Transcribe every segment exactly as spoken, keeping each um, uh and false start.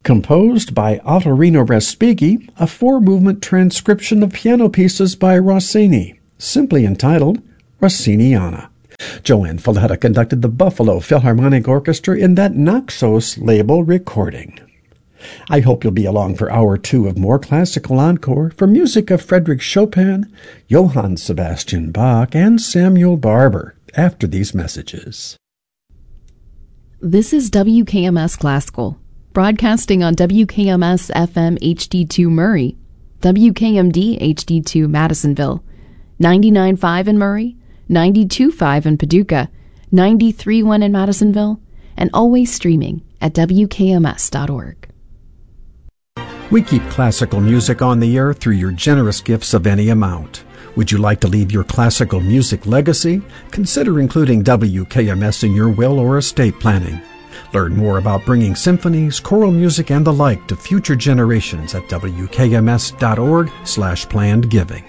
Composed by Ottorino Respighi, a four-movement transcription of piano pieces by Rossini, simply entitled Rossiniana. Joanne Falletta conducted the Buffalo Philharmonic Orchestra in that Naxos label recording. I hope you'll be along for hour two of more classical encore for music of Frédéric Chopin, Johann Sebastian Bach, and Samuel Barber after these messages. This is W K M S Classical, broadcasting on W K M S F M H D two Murray, W K M D H D two Madisonville, ninety-nine point five in Murray, ninety-two point five in Paducah, ninety-three point one in Madisonville, and always streaming at W K M S dot org. We keep classical music on the air through your generous gifts of any amount. Would you like to leave your classical music legacy? Consider including W K M S in your will or estate planning. Learn more about bringing symphonies, choral music, and the like to future generations at W K M S dot org slash planned giving.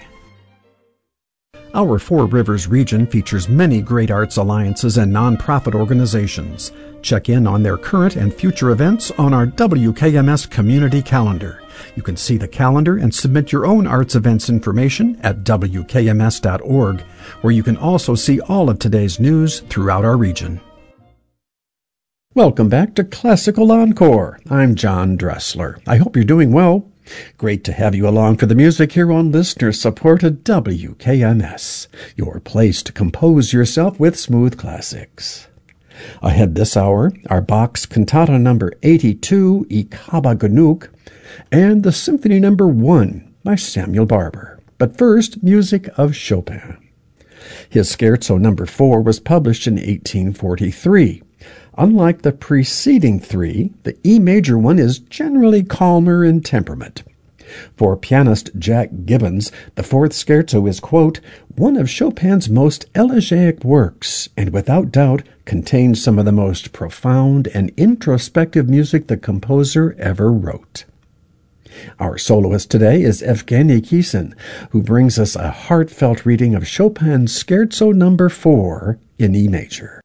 Our Four Rivers region features many great arts alliances and nonprofit organizations. Check in on their current and future events on our W K M S community calendar. You can see the calendar and submit your own arts events information at W K M S dot org, where you can also see all of today's news throughout our region. Welcome back to Classical Encore. I'm John Dressler. I hope you're doing well. Great to have you along for the music here on listener-supported W K M S, your place to compose yourself with smooth classics. Ahead this hour, our Bach's Cantata number eighty-two, Ich habe genug, and the Symphony number one by Samuel Barber. But first, music of Chopin. His Scherzo number four was published in eighteen forty-three. Unlike the preceding three, the E major one is generally calmer in temperament. For pianist Jack Gibbons, the fourth scherzo is, quote, one of Chopin's most elegiac works, and without doubt contains some of the most profound and introspective music the composer ever wrote. Our soloist today is Evgeny Kissin, who brings us a heartfelt reading of Chopin's Scherzo number four in E major.